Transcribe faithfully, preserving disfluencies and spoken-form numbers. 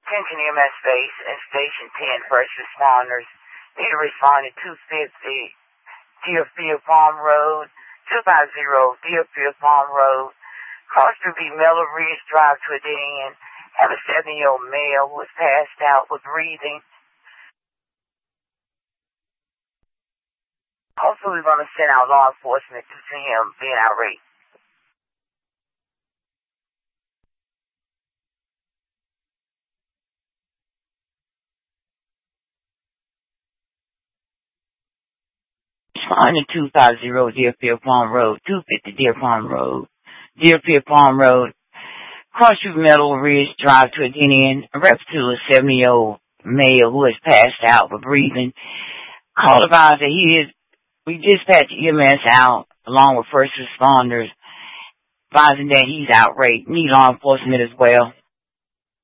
Attention E M S base and Station ten first responders. Need to respond to two fifty Deerfield Farm Road, two fifty Deerfield Farm Road. Cross through the Miller Ridge Drive to a dead end. Have a seventy-year-old male who was passed out with breathing. Also, we're going to send out law enforcement to see him being outraged. Respond to two fifty Deerfield Farm Road, two fifty Deer Farm Road, Deerfield Farm Road. Cross through Metal Ridge Drive to a dead end. A rep to a seventy-year-old male who has passed out with breathing. Call advised that he is, we dispatched E M S out along with first responders, advising that he's outraged. Need law enforcement as well.